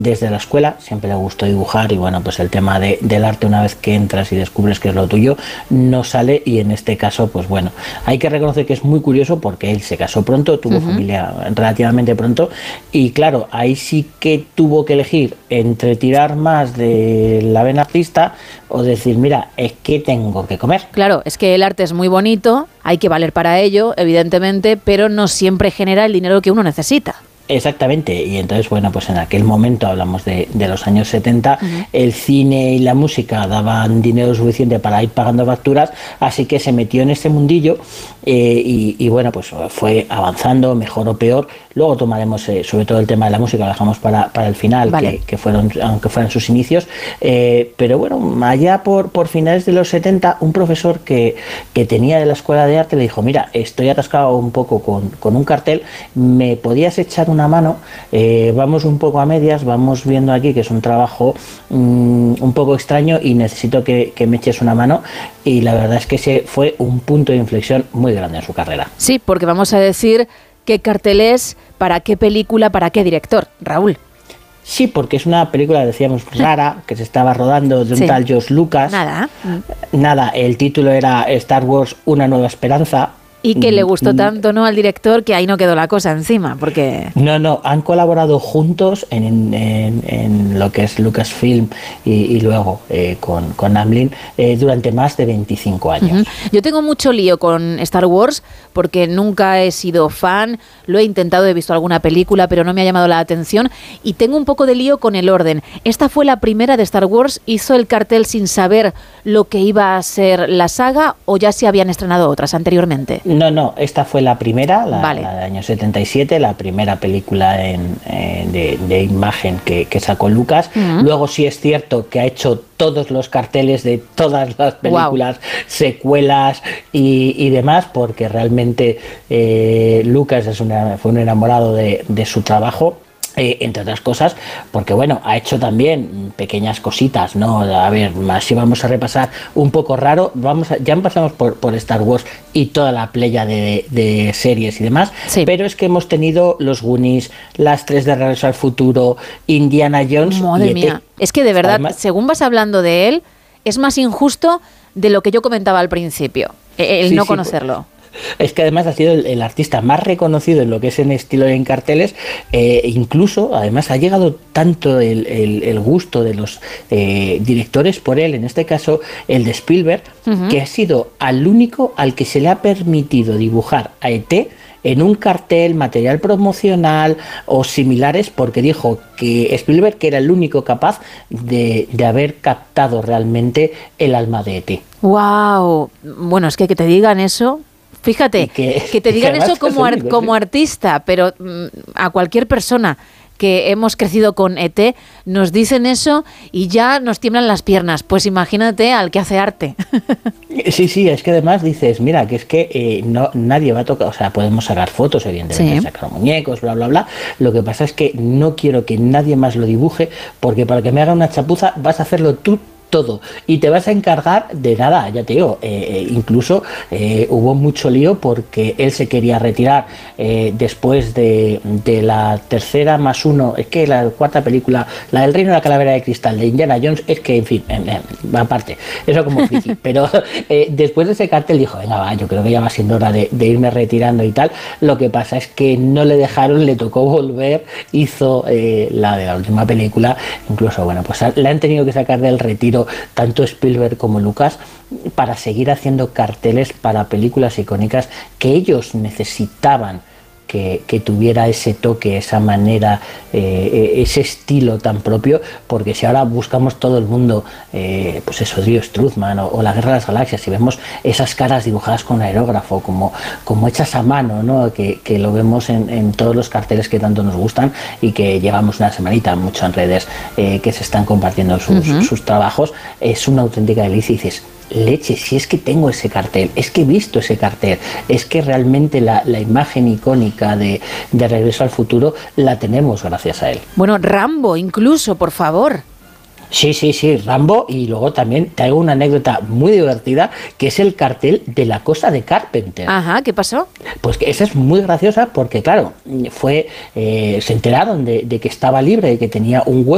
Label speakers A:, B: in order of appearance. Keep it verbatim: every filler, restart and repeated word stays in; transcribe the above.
A: desde la escuela, siempre le gustó dibujar y bueno, pues el tema de, del arte, una vez que entras y descubres que es lo tuyo, no sale, y en este caso, pues bueno, hay que reconocer que es muy curioso porque él se casó pronto, tuvo uh-huh. familia relativamente pronto, y claro, ahí sí que tuvo que elegir entre tirar más de la vena artista o decir, mira, es que tengo que comer.
B: Claro, es que el arte es muy bonito, hay que valer para ello, evidentemente, pero no siempre genera el dinero que uno necesita.
A: Exactamente, y entonces, bueno, pues en aquel momento, hablamos de, de los años setenta, uh-huh. el cine y la música daban dinero suficiente para ir pagando facturas, así que se metió en este mundillo eh, y, y bueno, pues fue avanzando, mejor o peor. Luego tomaremos eh, sobre todo el tema de la música, lo dejamos para, para el final, vale. que, que fueron, aunque fueran sus inicios, eh, pero bueno, allá por, por finales de los setenta, un profesor que, que tenía de la escuela de arte le dijo, mira, estoy atascado un poco con, con un cartel, ¿me podías echar una mano? Eh, vamos un poco a medias, vamos viendo aquí que es un trabajo mmm, un poco extraño y necesito que, que me eches una mano, y la verdad es que ese fue un punto de inflexión muy grande en su carrera.
B: Sí, porque vamos a decir qué cartel es, para qué película, para qué director, Raúl.
A: Sí, porque es una película, decíamos, rara, que se estaba rodando de un sí. tal George Lucas.
B: Nada.
A: Nada, el título era Star Wars, Una Nueva Esperanza.
B: Y que le gustó tanto, ¿no?, al director, que ahí no quedó la cosa encima, porque...
A: No, no, han colaborado juntos en, en, en lo que es Lucasfilm y, y luego eh, con, con Amblin eh, durante más de veinticinco años.
B: Uh-huh. Yo tengo mucho lío con Star Wars porque nunca he sido fan, lo he intentado, he visto alguna película, pero no me ha llamado la atención, y tengo un poco de lío con el orden. Esta fue la primera de Star Wars, ¿hizo el cartel sin saber lo que iba a ser la saga o ya se habían estrenado otras anteriormente?
A: No, no, esta fue la primera, la,
B: vale.
A: la del año setenta y siete, la primera película en, eh, de, de imagen que, que sacó Lucas. Uh-huh. Luego sí es cierto que ha hecho todos los carteles de todas las películas, wow. secuelas y, y demás, porque realmente eh, Lucas es una, fue un enamorado de, de su trabajo. Eh, entre otras cosas, porque bueno, ha hecho también pequeñas cositas, ¿no? A ver, si vamos a repasar un poco raro, vamos a, ya empezamos por, por Star Wars y toda la playa de, de series y demás, sí. pero es que hemos tenido los Goonies, las tres de Regreso al Futuro, Indiana Jones.
B: Madre
A: y
B: mía, es que de verdad, además, según vas hablando de él, es más injusto de lo que yo comentaba al principio, el sí, no conocerlo.
A: Sí, pues. Es que además ha sido el, el artista más reconocido en lo que es en estilo y en carteles, eh, incluso además ha llegado tanto el, el, el gusto de los eh, directores por él, en este caso el de Spielberg, uh-huh. que ha sido al único al que se le ha permitido dibujar a E T en un cartel, material promocional o similares, porque dijo que Spielberg que era el único capaz de, de haber captado realmente el alma de E T.
B: ¡Wow! Bueno, es que que te digan eso... Fíjate, que, que te digan eso como, ar, como artista, pero mm, a cualquier persona que hemos crecido con E T, nos dicen eso y ya nos tiemblan las piernas. Pues imagínate al que hace arte.
A: Sí, sí, es que además dices, mira, que es que eh, no nadie va a tocar, o sea, podemos sacar fotos, evidentemente, sí. sacar muñecos, bla, bla, bla. Lo que pasa es que no quiero que nadie más lo dibuje, porque para que me haga una chapuza vas a hacerlo tú todo y te vas a encargar de nada, ya te digo, eh, incluso eh, hubo mucho lío porque él se quería retirar eh, después de, de la tercera más uno, es que la cuarta película, la del Reino de la Calavera de Cristal de Indiana Jones, es que en fin, en, en, aparte, eso como friki, pero eh, después de ese cartel dijo, venga va, yo creo que ya va siendo hora de, de irme retirando y tal. Lo que pasa es que no le dejaron, le tocó volver, hizo eh, la de la última película, incluso bueno, pues le han tenido que sacar del retiro tanto Spielberg como Lucas para seguir haciendo carteles para películas icónicas que ellos necesitaban que, que tuviera ese toque, esa manera, eh, ese estilo tan propio, porque si ahora buscamos todo el mundo, eh, pues eso, Dio Struzman o, o La Guerra de las Galaxias, y vemos esas caras dibujadas con aerógrafo, como, como hechas a mano, ¿no? que, que lo vemos en, en todos los carteles que tanto nos gustan y que llevamos una semanita mucho en redes eh, que se están compartiendo sus, uh-huh. sus trabajos, es una auténtica delicia y dices, leche, si es que tengo ese cartel, es que he visto ese cartel, es que realmente la, la imagen icónica de, de Regreso al Futuro la tenemos gracias a él.
B: Bueno, Rambo incluso, por favor.
A: Sí, sí, sí, Rambo, y luego también traigo una anécdota muy divertida, que es el cartel de La Cosa de Carpenter.
B: Ajá, ¿qué pasó?
A: Pues que esa es muy graciosa porque, claro, fue eh, se enteraron de, de que estaba libre, de que tenía un hueco